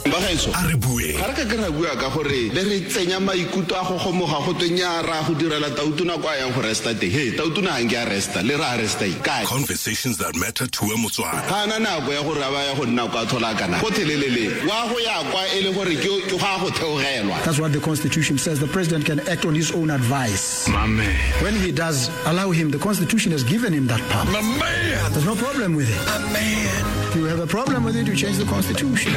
Bagaetso a re bue ga re ka ra bua ka gore le re tsenya maikuto a go gomoga go twenya ra go direla tautuna kwa yang go resta te hey tautuna hang ya resta le ra resta kai conversations that matter to Motswana kana na go ya go raba ya go nna kwa thola kana go thelelele wa go ya kwa ele gore ke ga go theogelwa. That's what the Constitution says. The president can act on his own advice. Mame. When he does allow him, the Constitution has given him that power. Man. There's no problem with it. Man. You have a problem with it, you change the Constitution.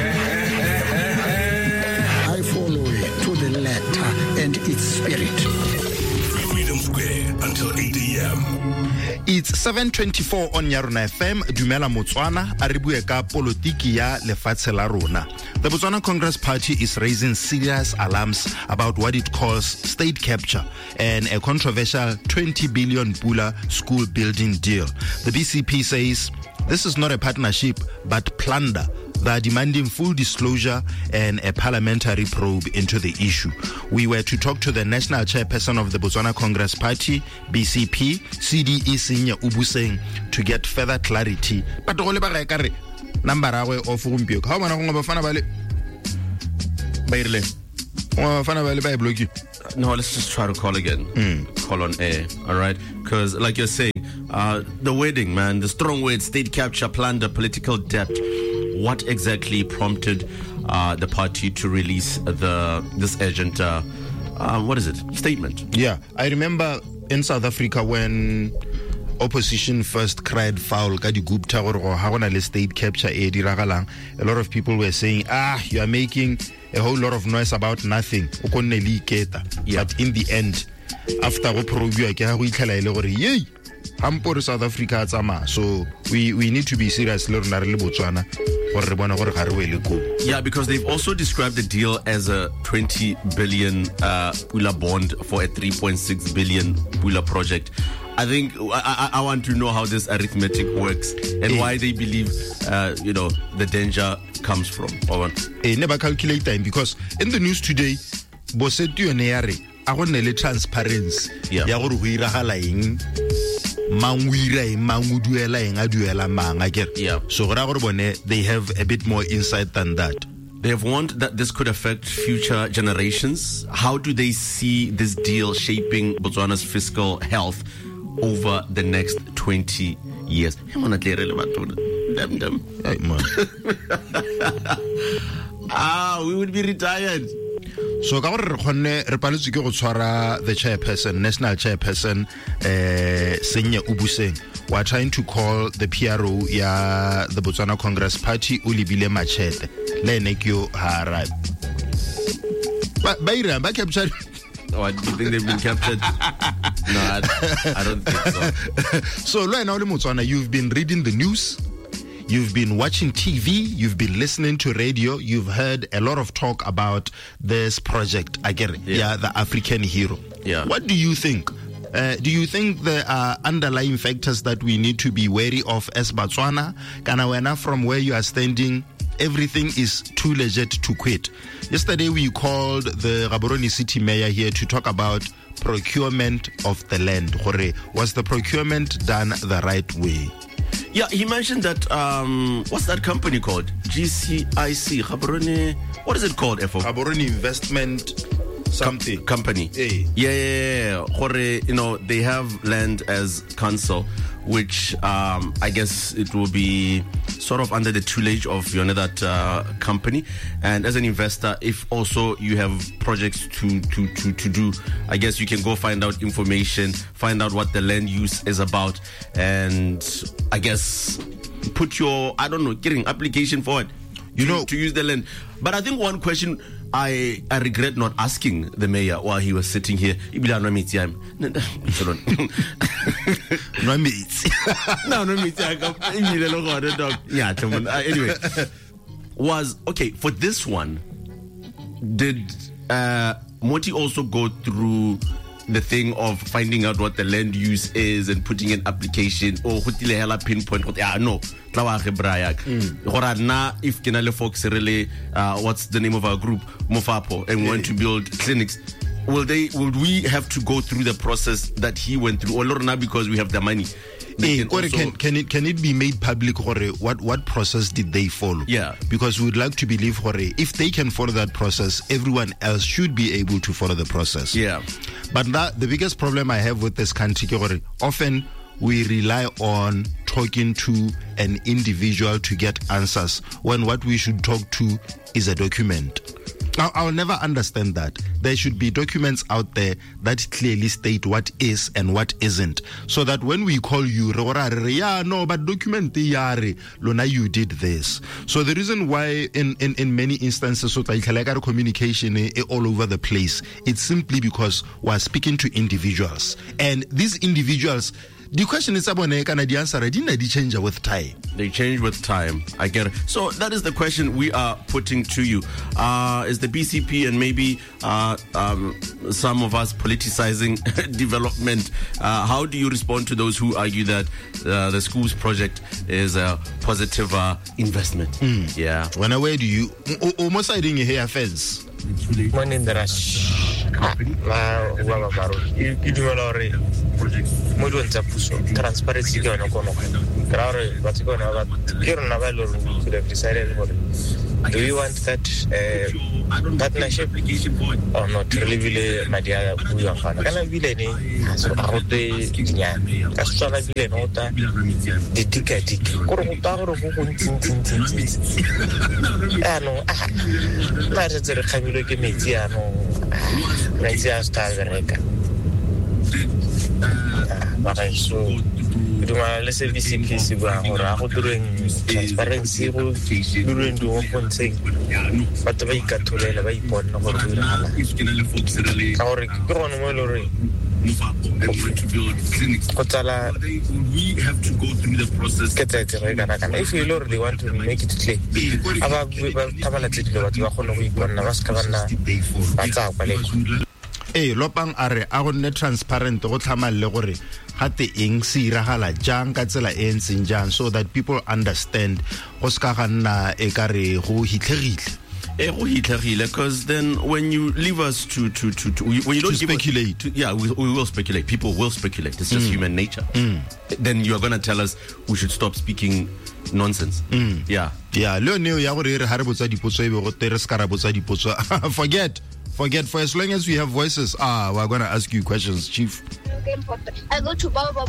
I follow it to the letter and its spirit. Freedom Square until 8 a.m. It's 7:24 on Yarona FM. Dumela Motswana a re bue ka politiki ya lefatshe la rona. The Botswana Congress Party is raising serious alarms about what it calls state capture and a controversial 20 billion Pula school building deal. The BCP says this is not a partnership but plunder. They are demanding full disclosure and a parliamentary probe into the issue. We were to talk to the national chairperson of the Botswana Congress Party, BCP, CDE Senior Ubuseng, to get further clarity. But the number of how many no, let's just try to call again. Call on air, all right? Because, like you're saying, the wording, man, the strong words, state capture, plunder, political debt. What exactly prompted the party to release this urgent, what is it, statement? Yeah, I remember in South Africa when opposition first cried foul ka di Gupta gore ha gona le state capture e diragalang, a lot of people were saying you are making a whole lot of noise about nothing. But in the end, after go probiwa ke ha go itlhela ile gore yey hampore South Africa tsama, so we need to be serious le rona re le Botswana gore re bona gore ga re wele go. Yeah, because they've also described the deal as a 20 billion Pula bond for a 3.6 billion Pula project. I think I want to know how this arithmetic works and why they believe the danger comes from. Never calculate time, because in the news today bosetio ne yare a go nne le transparency ya gore go iragala eng mangwira eng manguduela eng a duela manga kere. So gore gore bone they have a bit more insight than that. They have warned that this could affect future generations. How do they see this deal shaping Botswana's fiscal health over the next 20 years? We would be retired. So ka gore re khonne re paletswe ke go tshwara the chairperson, national chairperson Senior Ubuseng. We are trying to call the PRO ya the Botswana Congress Party Ulibile Machete le ne kyo hara ba capture. Oh, do you think they've been captured? No, I don't think so. So, now, Motswana, you've been reading the news, you've been watching TV, you've been listening to radio, you've heard a lot of talk about this project, the African Hero. Yeah. What do you think? Do you think there are underlying factors that we need to be wary of as Botswana? Kanawena, from where you are standing, everything is too legit to quit. Yesterday we called the Gaborone city mayor here to talk about procurement of the land. Was the procurement done the right way? Yeah, he mentioned that, what's that company called? GCIC, Gaborone, what is it called? Gaborone Investment something. Company. Hey. Yeah. They have land as council, which I guess it will be sort of under the tutelage of that company. And as an investor, if also you have projects to do, I guess you can go find out information, find out what the land use is about, and I guess put your, getting application for it. To use the land. But I think one question I regret not asking the mayor while he was sitting here. Anyway, was okay for this one. Did Moti also go through the thing of finding out what the land use is and putting an application or pinpoint? No. If Kenale folks really, what's the name of our group, Mofapo, and want to build clinics, would we have to go through the process that he went through, or not because we have the money? Can it be made public? What process did they follow? Yeah. Because we would like to believe if they can follow that process, everyone else should be able to follow the process. Yeah. But the biggest problem I have with this country, often we rely on talking to an individual to get answers when what we should talk to is a document. I'll never understand that. There should be documents out there that clearly state what is and what isn't, so that when we call you, but document Lona, you did this. So the reason why in many instances communication all over the place, it's simply because we're speaking to individuals, and these individuals, the question is about the answer. Didn't they change with time? They change with time. I get it. So that is the question we are putting to you. Is the BCP and maybe some of us politicizing development? How do you respond to those who argue that the schools project is a positive investment? Yeah. Where do you almost hiding your hair fence? Money in the rush. Transparency could have decided, do we want that partnership or not? Really, my dear, we are fine. Can I be any? So how they as well as the ticket. So let's say BCP doing transparency, doing the open thing, but the way got to lay away for no more. Our grown we have to go through the process. If you really want to make it clear, Lopang are agonne transparent go tlhamalle gore gate eng se iragala jang ka tsela e ntseng jang, so that people understand go ska ga nna e ka re go hitlhegile. Because then when you leave us to when you don't speculate, we will speculate. People will speculate. It's just human nature. Then you are going to tell us we should stop speaking nonsense. Forget. For as long as we have voices, we're going to ask you questions, Chief. I go to Baobab.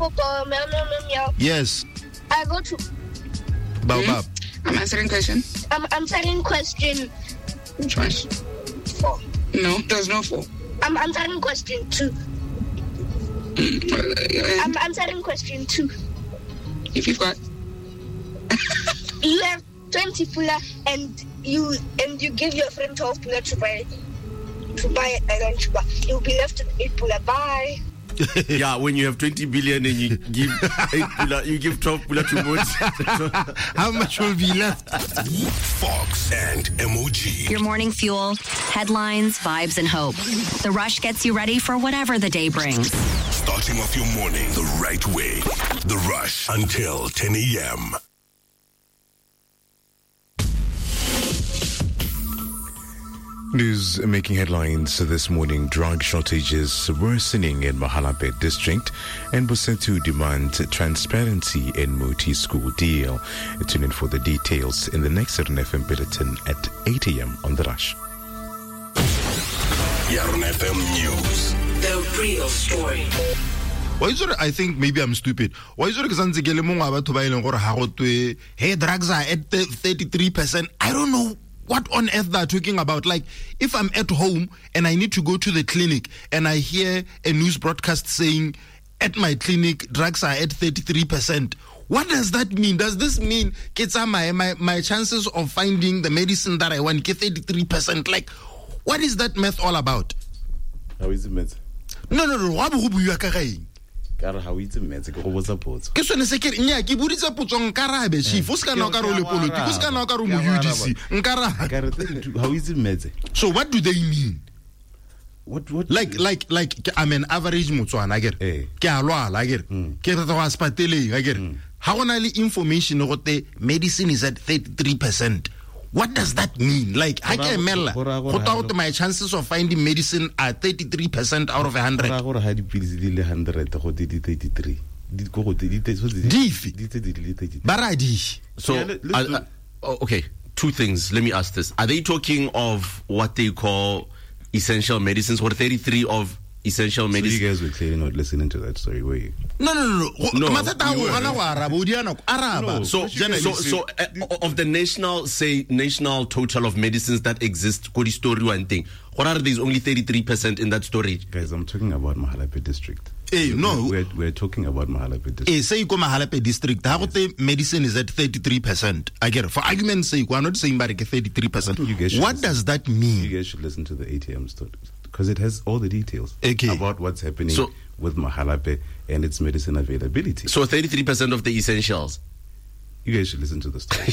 Yes. I go to Baobab. I'm answering question. I'm answering question. Which one? 4. No, there's no 4. I'm answering question 2. I'm answering question 2. If you've got you have 20 pula and you give your friend 12 pula to buy a lunch bar, you'll be left with 8 pula. Bye. Yeah, when you have 20 billion and you give 8 pula, you give 12 pula to both. How much will be left? Fox and MOG. Your morning fuel, headlines, vibes, and hope. The Rush gets you ready for whatever the day brings. Starting off your morning the right way. The Rush until 10 a.m. News making headlines this morning. Drug shortages worsening in Mahalabed district and Bosetu demand transparency in Moti school deal. Tune in for the details in the next Yarn FM bulletin at 8 a.m. on The Rush. Yarn FM News. The real story. Why is it? I think maybe I'm stupid. Why is it? Hey, drugs are at 33%. I don't know what on earth they're talking about. Like, if I'm at home and I need to go to the clinic and I hear a news broadcast saying at my clinic drugs are at 33%, what does that mean? Does this mean my chances of finding the medicine that I want get 33%? Like, what is that math all about? How is it math? No. How is it math? Ke sone se ke nya ke buditse potso nkarabe chief o ska na ka ro le poloti o ska na ka ro mo UDC nkarabe. How is it math? So what do they mean? What like I'm an average Motswana ke a lwala ke re go hospital ke ha gona le information go te medicine is at 33%. What does that mean? Like, I can mela. My chances of finding medicine are 33% out of 100. So, okay, two things. Let me ask this. Are they talking of what they call essential medicines, or 33 of essential medicines? So you guys were clearly not listening to that story, were you? No. So of the national total of medicines that exist, Kodi story one thing. What are these only 33% in that storage? Guys, I'm talking about Mahalape district. No, we're talking about Mahalape district. Say you go Mahalape district, how the medicine is at 33%. I get it. For argument's sake, we're not saying about 33%. What does that mean? You guys should listen to the ATM story, because it has all the details about what's happening with Mahalape and its medicine availability. So 33% of the essentials. You guys should listen to the story.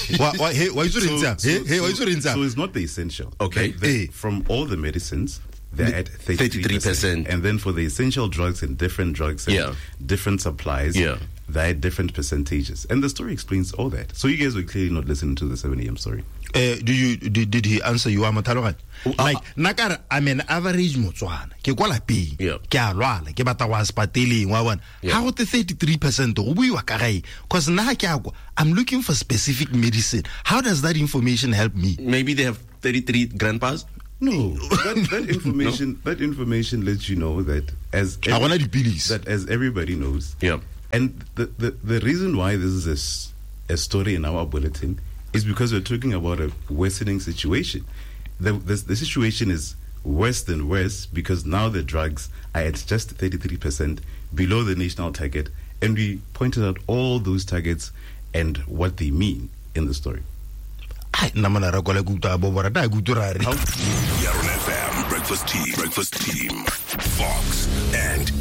So it's not the essential. Okay. From all the medicines, they're at 33%. And then for the essential drugs and different drugs and different supplies, they're at different percentages. And the story explains all that. So you guys were clearly not listening to the 7 a.m. story. Did he answer you? Like, nakar, I'm an average Motswana. Ke kwa lapeng. Ke a lwala, ke batla wa spateleng wa bona. How the 33% go buiwa ka gae? Cuz na ke akwa, I'm looking for specific medicine. How does that information help me? Maybe they have 33 grandpas? No, that information lets you know that as everybody knows. And the reason why this is a story in our bulletin is because we're talking about a worsening situation. The situation is worse than worse because now the drugs are at just 33% below the national target, and we pointed out all those targets and what they mean in the story. Yaron FM, Breakfast Team, Fox and